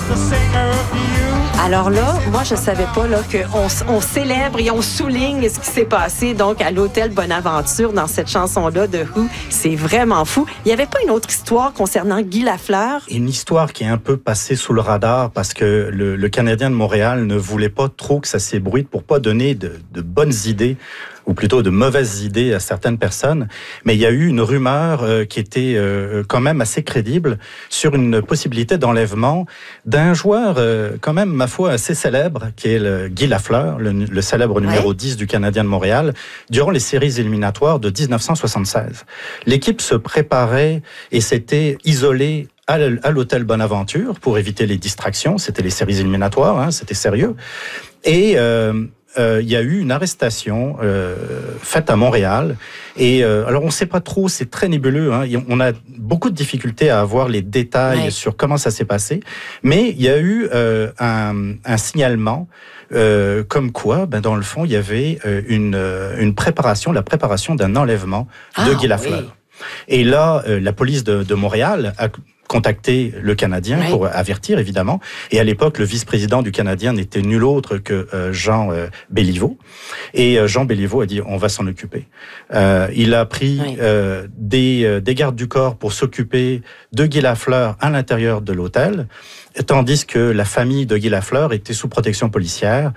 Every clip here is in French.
Alors là, moi, je savais pas là qu'on célèbre et on souligne ce qui s'est passé donc à l'hôtel Bonaventure dans cette chanson-là de Who. C'est vraiment fou. Il y avait pas une autre histoire concernant Guy Lafleur? Une histoire qui est un peu passée sous le radar parce que le Canadien de Montréal ne voulait pas trop que ça s'ébruite pour pas donner de bonnes idées ou plutôt de mauvaises idées à certaines personnes. Mais il y a eu une rumeur qui était quand même assez crédible sur une possibilité d'enlèvement d'un joueur quand même, ma foi, assez célèbre, qui est le Guy Lafleur, le célèbre numéro 10 du Canadien de Montréal, durant les séries éliminatoires de 1976. L'équipe se préparait et s'était isolée à l'hôtel Bonaventure pour éviter les distractions. C'était les séries éliminatoires, hein, c'était sérieux. Et il y a eu une arrestation faite à Montréal. Et alors, on ne sait pas trop, c'est très nébuleux. Hein. On a beaucoup de difficultés à avoir les détails sur comment ça s'est passé. Mais il y a eu un signalement comme quoi, dans le fond, il y avait la préparation d'un enlèvement de Guy Lafleur. Oui. Et là, la police de Montréal a contacté le Canadien pour avertir, évidemment. Et à l'époque, le vice-président du Canadien n'était nul autre que Jean Béliveau. Et Jean Béliveau a dit, on va s'en occuper. Il a pris des gardes du corps pour s'occuper de Guy Lafleur à l'intérieur de l'hôtel, tandis que la famille de Guy Lafleur était sous protection policière.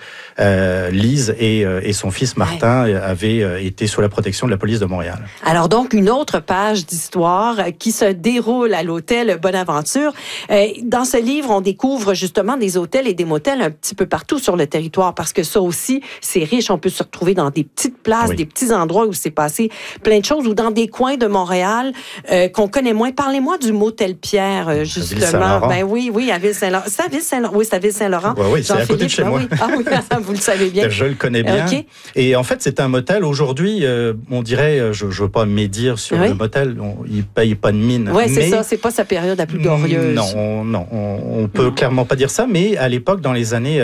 Lise et son fils Martin avaient été sous la protection de la police de Montréal. Alors donc, une autre page d'histoire qui se déroule à l'hôtel Bonaventure. Dans ce livre, on découvre justement des hôtels et des motels un petit peu partout sur le territoire, parce que ça aussi, c'est riche. On peut se retrouver dans des petites places, des petits endroits où s'est passé plein de choses, ou dans des coins de Montréal qu'on connaît moins. Parlez-moi du motel Pierre, justement. Ben oui, à Ville-Saint-Laurent. C'est à Ville-Saint-Laurent. Oui, c'est à Ville-Saint-Laurent. Oui, c'est à côté de chez moi. Oui. Ah oui, vous le savez bien. Je le connais bien. Okay. Et en fait, c'est un motel. Aujourd'hui, on dirait, je ne veux pas médire sur le motel, il ne paye pas de mine. Oui, c'est ça. C'est pas sa période la plus glorieuse. Non, on peut clairement pas dire ça. Mais à l'époque, dans les années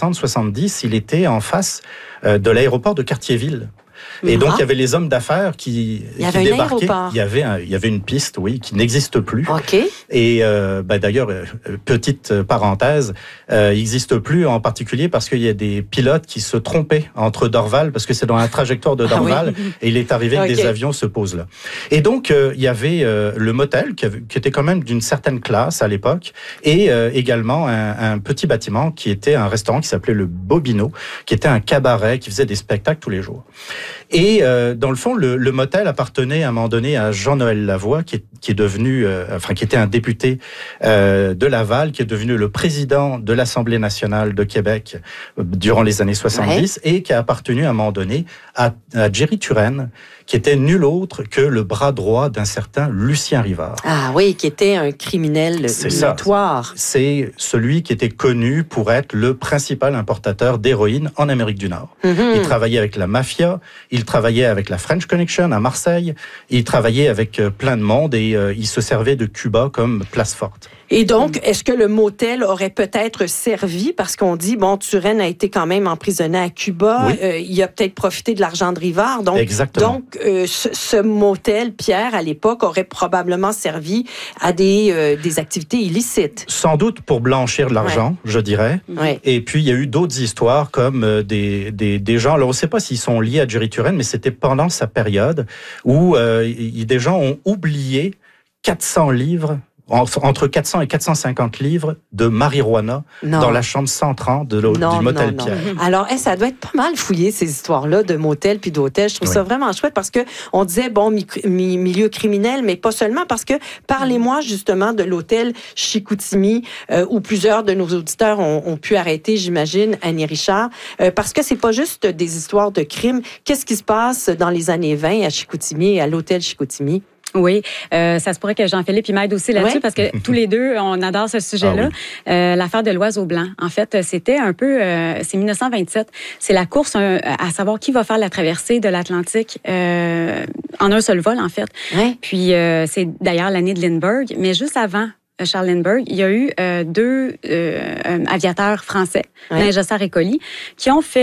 60-70, il était en face de l'aéroport de Cartierville. Et donc, il y avait les hommes d'affaires qui débarquaient. Il y avait une piste, qui n'existe plus. Okay. Et d'ailleurs, petite parenthèse, il n'existe plus en particulier parce qu'il y a des pilotes qui se trompaient entre Dorval, parce que c'est dans la trajectoire de Dorval, et il est arrivé que des avions se posent là. Et donc, il y avait le motel, qui était quand même d'une certaine classe à l'époque, et également un petit bâtiment qui était un restaurant qui s'appelait le Bobino, qui était un cabaret qui faisait des spectacles tous les jours. Et dans le fond, le motel appartenait à un moment donné à Jean-Noël Lavoie, qui est devenu, qui était un député de Laval, qui est devenu le président de l'Assemblée nationale de Québec durant les années 70, et qui a appartenu à un moment donné à Jerry Turenne, qui était nul autre que le bras droit d'un certain Lucien Rivard. Ah oui, qui était un criminel notoire. C'est celui qui était connu pour être le principal importateur d'héroïne en Amérique du Nord. Mm-hmm. Il travaillait avec la mafia, il travaillait avec la French Connection à Marseille, il travaillait avec plein de monde et il se servait de Cuba comme place forte. Et donc, est-ce que le motel aurait peut-être servi, parce qu'on dit, Turenne a été quand même emprisonné à Cuba, il a peut-être profité de l'argent de Rivard. Donc, exactement. Donc, ce motel, Pierre, à l'époque, aurait probablement servi à des activités illicites. Sans doute pour blanchir de l'argent, je dirais. Ouais. Et puis, il y a eu d'autres histoires comme des gens, alors on ne sait pas s'ils sont liés à Jerry Turenne, mais c'était pendant sa période où des gens ont oublié 400 livres, entre 400 et 450 livres de marijuana dans la chambre 130 du motel Pierre. Alors, ça doit être pas mal fouillé, ces histoires-là de motels puis d'hôtels. Je trouve ça vraiment chouette parce que on disait, milieu criminel, mais pas seulement, parce que parlez-moi justement de l'hôtel Chicoutimi, où plusieurs de nos auditeurs ont pu arrêter, j'imagine, Annie Richard, parce que c'est pas juste des histoires de crimes. Qu'est-ce qui se passe dans les années 20 à Chicoutimi, à l'hôtel Chicoutimi? Oui, ça se pourrait que Jean-Philippe m'aide aussi là-dessus parce que tous les deux, on adore ce sujet-là. L'affaire de l'oiseau blanc. En fait, c'était un peu... c'est 1927. C'est la course à savoir qui va faire la traversée de l'Atlantique en un seul vol, en fait. Ouais. Puis, c'est d'ailleurs l'année de Lindbergh. Mais juste avant Charles Lindbergh, il y a eu deux aviateurs français, Saint-Just et Colly, qui ont fait